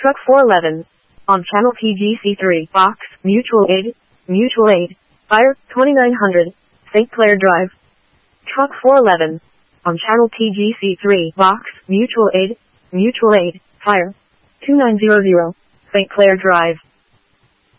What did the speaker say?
Truck 411. On channel TGC3. Box, Mutual Aid. Fire, 2900. St. Clair Drive. Truck 411. On channel TGC3. Box, Mutual Aid. Fire, 2900. St. Clair Drive.